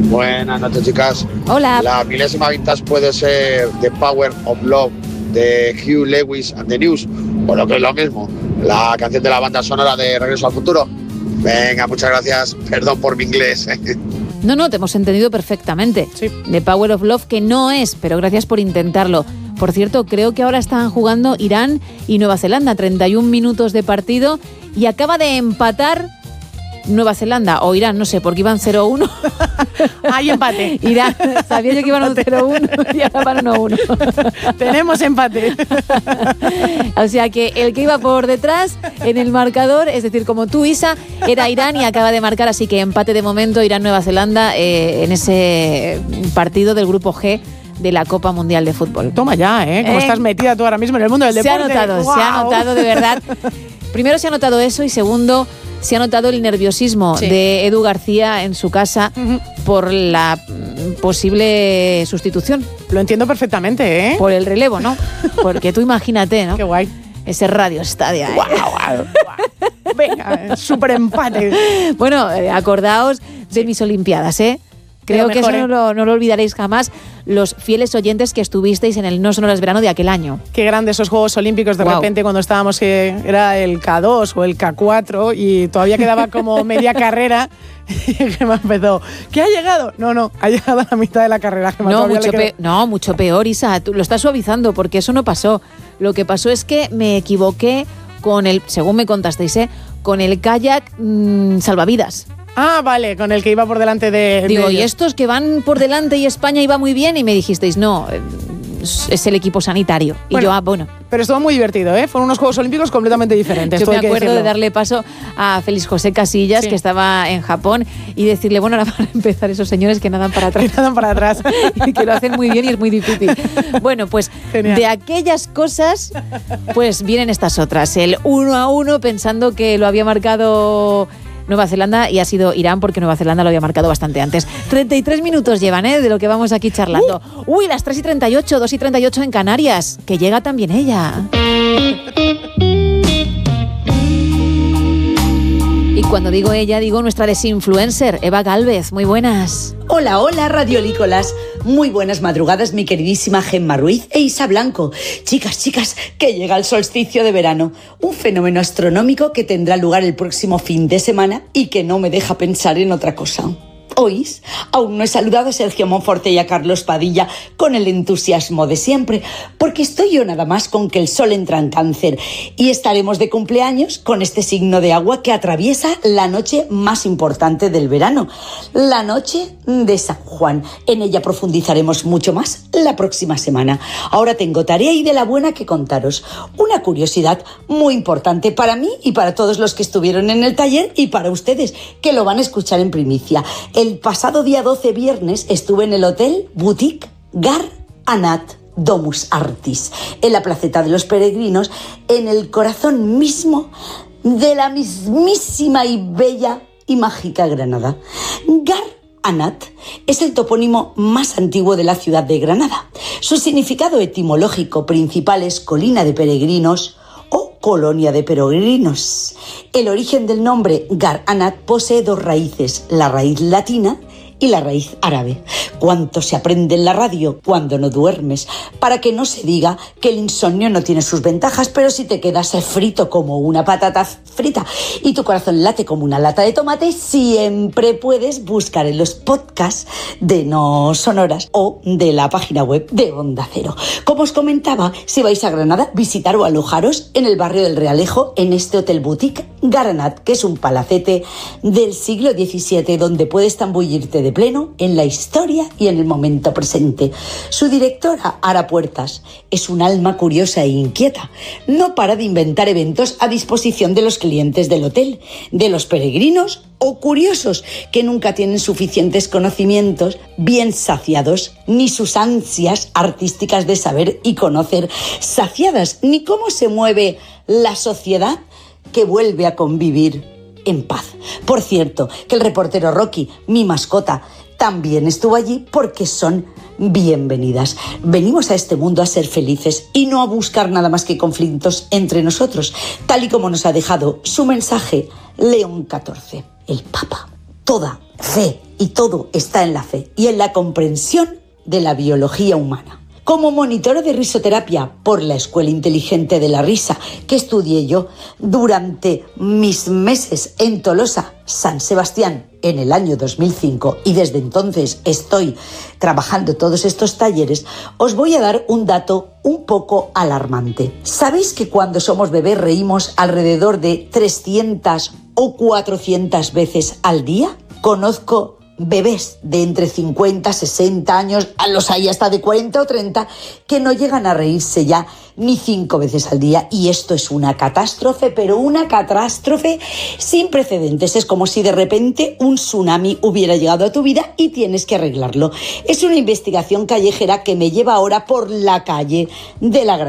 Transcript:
Buenas noches, chicas. Hola. La milésima vintage puede ser The Power of Love de Hugh Lewis and the News, o lo que es lo mismo, la canción de la banda sonora de Regreso al Futuro. Venga, muchas gracias. Perdón por mi inglés. No, te hemos entendido perfectamente. Sí. The Power of Love, que no es, pero gracias por intentarlo. Por cierto, creo que ahora están jugando Irán y Nueva Zelanda, 31 minutos de partido, y acaba de empatar Nueva Zelanda o Irán, no sé, porque iban 0-1. Hay empate. Irán, sabía yo que iban 0-1 y ahora van 1-1. Tenemos empate. O sea que el que iba por detrás en el marcador, es decir, como tú, Isa, era Irán y acaba de marcar, así que empate de momento Irán-Nueva Zelanda en ese partido del grupo G de la Copa Mundial de Fútbol. Toma ya, ¿Cómo estás metida tú ahora mismo en el mundo del deporte? Se ha notado, de verdad. Primero se ha notado eso y segundo, se ha notado el nerviosismo de Edu García en su casa por la posible sustitución. Lo entiendo perfectamente, Por el relevo, ¿no? Porque tú imagínate, ¿no? Qué guay. Ese Radio Estadio. Guau. Venga, súper empate. Bueno, acordaos de mis Olimpiadas, Creo que eso no lo olvidaréis jamás, los fieles oyentes que estuvisteis en el No Sonoras Verano de aquel año. Qué grandes esos Juegos Olímpicos de repente cuando estábamos, que era el K2 o el K4 y todavía quedaba como media carrera. Que me empezó, ¿qué ha llegado? No, ha llegado a la mitad de la carrera. Mucho peor, Isa, tú lo estás suavizando porque eso no pasó. Lo que pasó es que me equivoqué con el, según me contasteis, con el kayak salvavidas. Ah, vale, con el que iba por delante de... Digo, ¿y estos que van por delante y España iba muy bien? Y me dijisteis, no, es el equipo sanitario. Y yo, bueno. Pero estuvo muy divertido, Fueron unos Juegos Olímpicos completamente diferentes. Yo me acuerdo de darle paso a Félix José Casillas, que estaba en Japón, y decirle, bueno, ahora van a empezar esos señores que nadan para atrás. Que nadan para atrás. Y que lo hacen muy bien y es muy difícil. Bueno, pues genial. De aquellas cosas, pues vienen estas otras. El 1-1 pensando que lo había marcado Nueva Zelanda y ha sido Irán porque Nueva Zelanda lo había marcado bastante antes. 33 minutos llevan, de lo que vamos aquí charlando. Uy, las 3:38, 2:38 en Canarias, que llega también ella. Y cuando digo ella, digo nuestra desinfluencer, Eva Gálvez. Muy buenas. Hola, radiolícolas. Muy buenas madrugadas, mi queridísima Gemma Ruiz e Isa Blanco. Chicas, que llega el solsticio de verano. Un fenómeno astronómico que tendrá lugar el próximo fin de semana y que no me deja pensar en otra cosa. ¿Oís? Aún no he saludado a Sergio Monforte y a Carlos Padilla con el entusiasmo de siempre, porque estoy yo nada más con que el sol entra en Cáncer y estaremos de cumpleaños con este signo de agua que atraviesa la noche más importante del verano, la noche de San Juan. En ella profundizaremos mucho más la próxima semana. Ahora tengo tarea y de la buena que contaros. Una curiosidad muy importante para mí y para todos los que estuvieron en el taller y para ustedes, que lo van a escuchar en primicia. El pasado día 12, viernes, estuve en el Hotel Boutique Gar Anat Domus Artis, en la Placeta de los Peregrinos, en el corazón mismo de la mismísima y bella y mágica Granada. Gar Anat es el topónimo más antiguo de la ciudad de Granada. Su significado etimológico principal es colina de peregrinos o colonia de peregrinos. El origen del nombre Gar Anat posee dos raíces, la raíz latina y la raíz árabe. Cuánto se aprende en la radio cuando no duermes, para que no se diga que el insomnio no tiene sus ventajas, pero si te quedas frito como una patata frita y tu corazón late como una lata de tomate, siempre puedes buscar en los podcasts de No Sonoras o de la página web de Onda Cero. Como os comentaba, si vais a Granada, visitar o alojaros en el barrio del Realejo, en este Hotel Boutique Gar Anat, que es un palacete del siglo XVII donde puedes zambullirte de pleno en la historia y en el momento presente. Su directora, Ara Puertas, es un alma curiosa e inquieta. No para de inventar eventos a disposición de los clientes del hotel, de los peregrinos o curiosos que nunca tienen suficientes conocimientos bien saciados, ni sus ansias artísticas de saber y conocer saciadas, ni cómo se mueve la sociedad que vuelve a convivir en paz. Por cierto, que el reportero Rocky, mi mascota, también estuvo allí porque son bienvenidas. Venimos a este mundo a ser felices y no a buscar nada más que conflictos entre nosotros, tal y como nos ha dejado su mensaje León XIV, el Papa. Toda fe Y todo está en la fe y en la comprensión de la biología humana. Como monitora de risoterapia por la Escuela Inteligente de la Risa, que estudié yo durante mis meses en Tolosa, San Sebastián, en el año 2005, y desde entonces estoy trabajando todos estos talleres, os voy a dar un dato un poco alarmante. ¿Sabéis que cuando somos bebés reímos alrededor de 300 o 400 veces al día? Conozco bebés de entre 50, 60 años, a los hay hasta de 40 o 30, que no llegan a reírse ya ni 5 veces al día. Y esto es una catástrofe, pero una catástrofe sin precedentes. Es como si de repente un tsunami hubiera llegado a tu vida y tienes que arreglarlo. Es una investigación callejera que me lleva ahora por la calle de la Gran